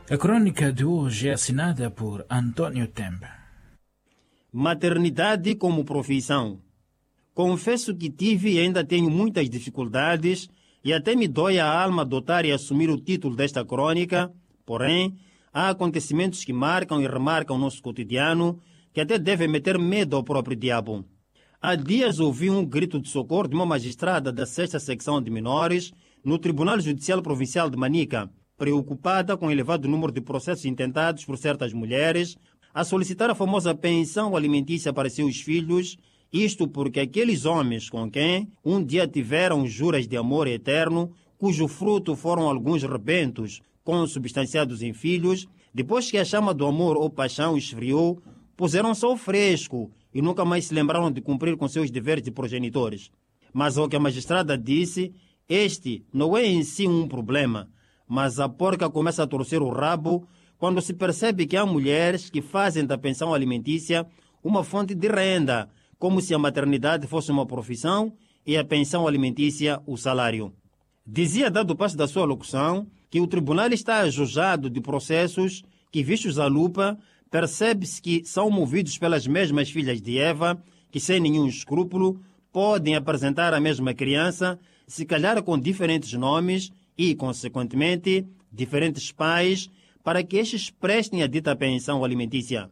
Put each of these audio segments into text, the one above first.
A crônica de hoje é assinada por Antônio Tembe. Maternidade como profissão. Confesso que tive e ainda tenho muitas dificuldades e até me dói a alma adotar e assumir o título desta crônica, porém, há acontecimentos que marcam e remarcam o nosso cotidiano que até devem meter medo ao próprio diabo. Há dias ouvi um grito de socorro de uma magistrada da 6ª Secção de Menores no Tribunal Judicial Provincial de Manica, preocupada com o elevado número de processos intentados por certas mulheres a solicitar a famosa pensão alimentícia para seus filhos, isto porque aqueles homens com quem um dia tiveram juras de amor eterno, cujo fruto foram alguns rebentos consubstanciados em filhos, depois que a chama do amor ou paixão esfriou, puseram só o fresco e nunca mais se lembraram de cumprir com seus deveres de progenitores. Mas ao que a magistrada disse, este não é em si um problema, mas a porca começa a torcer o rabo quando se percebe que há mulheres que fazem da pensão alimentícia uma fonte de renda, como se a maternidade fosse uma profissão e a pensão alimentícia o salário. Dizia, dado o passo da sua locução, que o tribunal está ajujado de processos que, vistos à lupa, percebe-se que são movidos pelas mesmas filhas de Eva, que sem nenhum escrúpulo podem apresentar a mesma criança, se calhar com diferentes nomes e, consequentemente, diferentes pais, para que estes prestem a dita pensão alimentícia.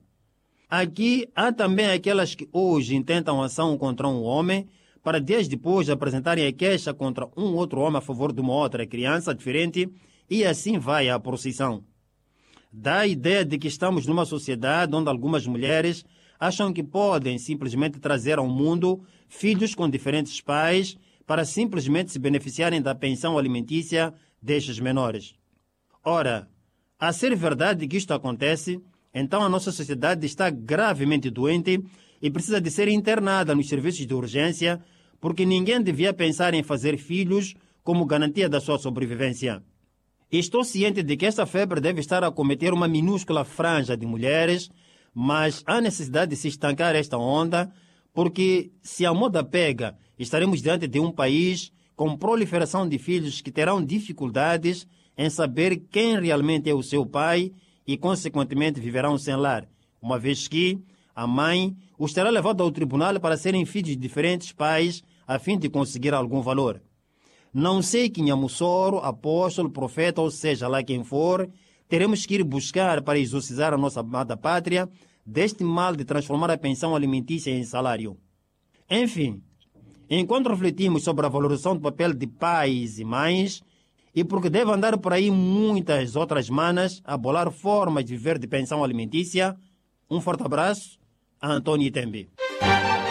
Aqui há também aquelas que hoje intentam ação contra um homem, para dias depois apresentarem a queixa contra um outro homem a favor de uma outra criança diferente, e assim vai a procissão. Dá a ideia de que estamos numa sociedade onde algumas mulheres acham que podem simplesmente trazer ao mundo filhos com diferentes pais para simplesmente se beneficiarem da pensão alimentícia destes menores. Ora, a ser verdade que isto acontece, então a nossa sociedade está gravemente doente e precisa de ser internada nos serviços de urgência, porque ninguém devia pensar em fazer filhos como garantia da sua sobrevivência. Estou ciente de que esta febre deve estar a cometer uma minúscula franja de mulheres, mas há necessidade de se estancar esta onda, porque se a moda pega, estaremos diante de um país com proliferação de filhos que terão dificuldades em saber quem realmente é o seu pai e, consequentemente, viverão sem lar, uma vez que a mãe os terá levado ao tribunal para serem filhos de diferentes pais a fim de conseguir algum valor. Não sei quem é Mussoro, apóstolo, profeta, ou seja lá quem for, teremos que ir buscar para exorcizar a nossa amada pátria deste mal de transformar a pensão alimentícia em salário. Enfim, enquanto refletimos sobre a valorização do papel de pais e mães, e porque deve andar por aí muitas outras manas a bolar formas de viver de pensão alimentícia, um forte abraço, Antônio Tembe.